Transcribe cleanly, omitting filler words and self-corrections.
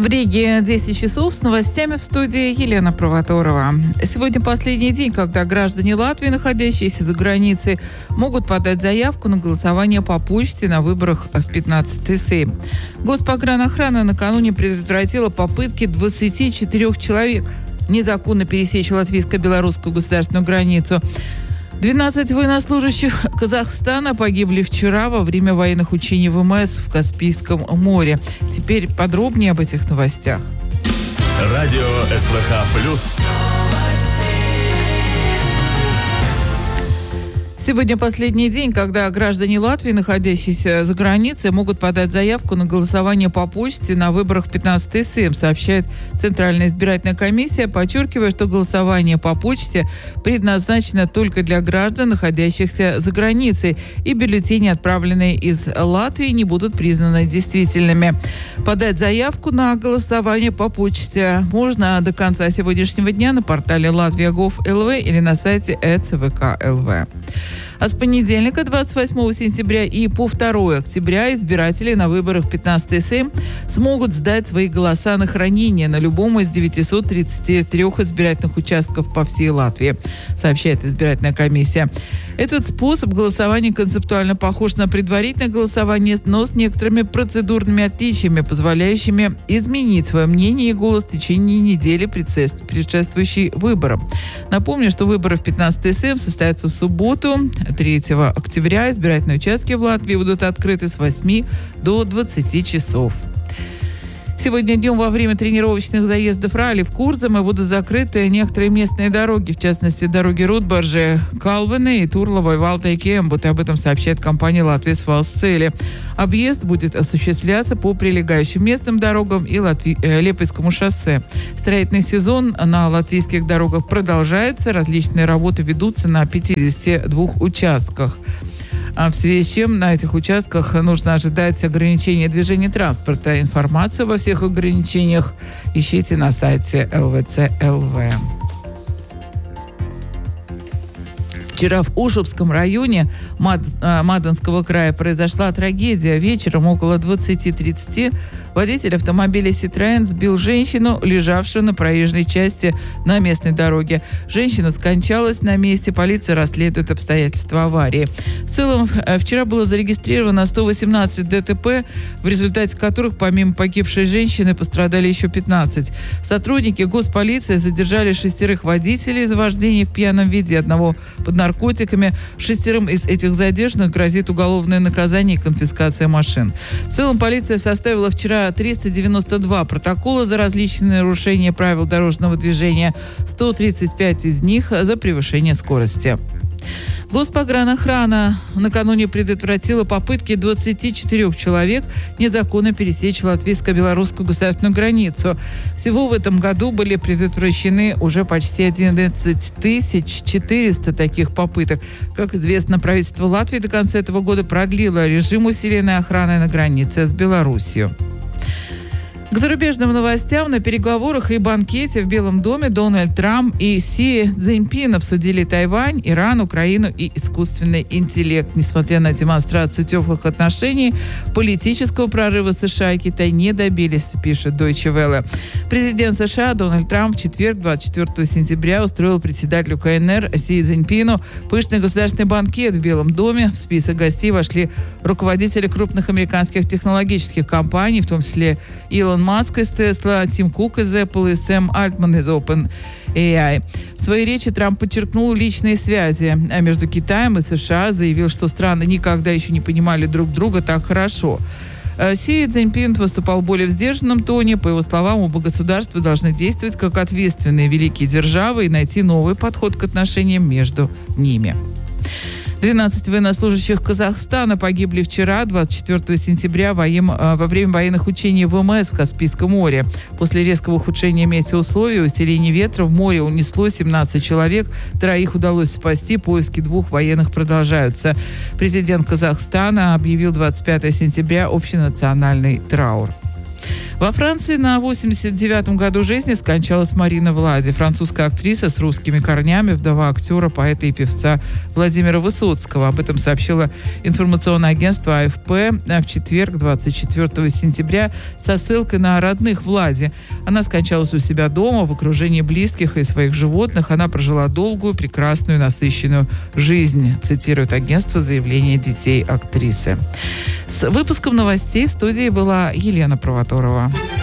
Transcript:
В Риге 10 часов с новостями в студии Елена Провоторова. Сегодня последний день, когда граждане Латвии, находящиеся за границей, могут подать заявку на голосование по почте на выборах в 15-й Сейм. Госпогранохрана накануне предотвратила попытки 24 человек незаконно пересечь латвийско-белорусскую государственную границу. 12 военнослужащих Казахстана погибли вчера во время военных учений ВМС в Каспийском море. Теперь подробнее об этих новостях. Радио СВХ+. Сегодня последний день, когда граждане Латвии, находящиеся за границей, могут подать заявку на голосование по почте на выборах в 15-й Сейм, сообщает Центральная избирательная комиссия, подчеркивая, что голосование по почте предназначено только для граждан, находящихся за границей, и бюллетени, отправленные из Латвии, не будут признаны действительными. Подать заявку на голосование по почте можно до конца сегодняшнего дня на портале Latvia.gov.lv или на сайте ЭЦВК.ЛВ. А с понедельника, 28 сентября и по 2 октября избиратели на выборах 15-й Сейм смогут сдать свои голоса на хранение на любом из 933 избирательных участков по всей Латвии, сообщает избирательная комиссия. Этот способ голосования концептуально похож на предварительное голосование, но с некоторыми процедурными отличиями, позволяющими изменить свое мнение и голос в течение недели, предшествующей выборам. Напомню, что выборы в 15-й Сейм состоятся в субботу, 3 октября. Избирательные участки в Латвии будут открыты с 8 до 20 часов. Сегодня днем во время тренировочных заездов ралли в Курзаме будут закрыты некоторые местные дороги, в частности, дороги Рудбаржи, Калвены и Турлова и Валтайкембут. Об этом сообщает компания «Латвийс Валсцели». Объезд будет осуществляться по прилегающим местным дорогам и Лепойскому шоссе. Строительный сезон на латвийских дорогах продолжается. Различные работы ведутся на 52 участках. В связи с чем на этих участках нужно ожидать ограничения движения транспорта. Информацию обо всех ограничениях ищите на сайте ЛВЦ.ЛВ. Вчера в Ушупском районе Мадонского края произошла трагедия. Вечером около 20:30 водитель автомобиля «Ситроен» сбил женщину, лежавшую на проезжей части на местной дороге. Женщина скончалась на месте. Полиция расследует обстоятельства аварии. В целом, вчера было зарегистрировано 118 ДТП, в результате которых, помимо погибшей женщины, пострадали еще 15. Сотрудники госполиции задержали 6 водителей за вождение в пьяном виде, 1 под наркотиками. 6 из этих задержанных грозит уголовное наказание и конфискация машин. В целом, полиция составила вчера 392 протокола за различные нарушения правил дорожного движения, 135 из них за превышение скорости. Госпогранохрана накануне предотвратила попытки 24 человек незаконно пересечь латвийско-белорусскую государственную границу. Всего в этом году были предотвращены уже почти 11 400 таких попыток. Как известно, правительство Латвии до конца этого года продлило режим усиленной охраны на границе с Белоруссией. К зарубежным новостям. На переговорах и банкете в Белом доме Дональд Трамп и Си Цзиньпин обсудили Тайвань, Иран, Украину и искусственный интеллект. Несмотря на демонстрацию теплых отношений, политического прорыва США и Китай не добились, пишет Deutsche Welle. Президент США Дональд Трамп в четверг, 24 сентября, устроил председателю КНР Си Цзиньпину пышный государственный банкет в Белом доме. В список гостей вошли руководители крупных американских технологических компаний, в том числе Илон Маск из Tesla, Тим Кук из Apple и Сэм Альтман из OpenAI. В своей речи Трамп подчеркнул личные связи между Китаем и США, заявил, что страны никогда еще не понимали друг друга так хорошо. Си Цзиньпин выступал более в сдержанном тоне. По его словам, оба государства должны действовать как ответственные великие державы и найти новый подход к отношениям между ними. 12 военнослужащих Казахстана погибли вчера, 24 сентября, во время военных учений ВМС в Каспийском море. После резкого ухудшения метеоусловий, усиления ветра в море унесло 17 человек. 3 удалось спасти, поиски 2 военных продолжаются. Президент Казахстана объявил 25 сентября общенациональный траур. Во Франции на 89-м году жизни скончалась Марина Влади, французская актриса с русскими корнями, вдова актера, поэта и певца Владимира Высоцкого. Об этом сообщило информационное агентство АФП в четверг, 24 сентября, со ссылкой на родных Влади. Она скончалась у себя дома, в окружении близких и своих животных. Она прожила долгую, прекрасную, насыщенную жизнь, цитирует агентство заявление детей актрисы. С выпуском новостей в студии была Елена Провоторова.